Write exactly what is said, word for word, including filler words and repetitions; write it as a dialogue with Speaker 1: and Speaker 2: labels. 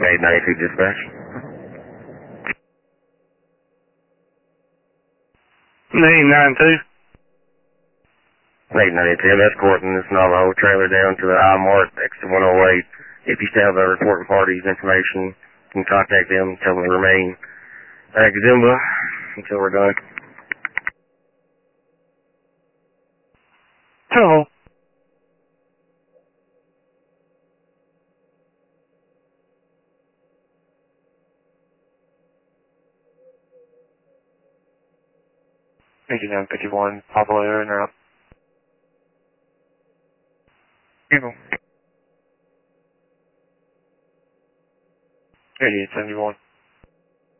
Speaker 1: eight ninety-two dispatch.
Speaker 2: eight ninety-two.
Speaker 1: eight ninety-two, I'm escorting this Navajo trailer down to the I-Mart, exit one oh eight. If you still have the reporting party's information, you can contact them, tell them to remain at Zimba until we're done.
Speaker 2: Hello. eighty-nine fifty-one, Pablo Air and out. People. eighty-eight seventy-one.